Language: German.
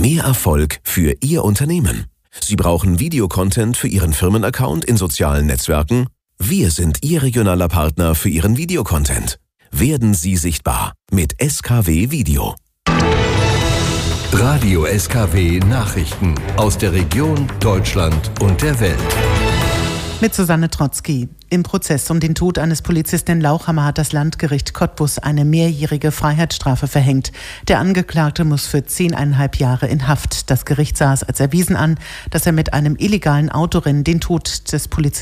Mehr Erfolg für Ihr Unternehmen. Sie brauchen Videocontent für Ihren Firmenaccount in sozialen Netzwerken? Wir sind Ihr regionaler Partner für Ihren Videocontent. Werden Sie sichtbar mit SKW Video. Radio SKW Nachrichten aus der Region, Deutschland und der Welt. Mit Susanne Trotzki. Im Prozess um den Tod eines Polizisten in Lauchhammer hat das Landgericht Cottbus eine mehrjährige Freiheitsstrafe verhängt. Der Angeklagte muss für 10,5 Jahre in Haft. Das Gericht sah es als erwiesen an, dass er mit einem illegalen Autorennen den Tod des Polizisten